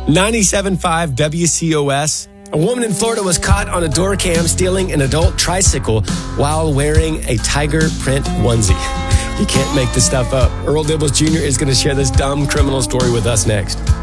97.5 WCOS. A woman in Florida was caught on a door cam stealing an adult tricycle while wearing a tiger print onesie. You can't make this stuff up. Earl Dibbles Jr. is going to share this dumb criminal story with us next.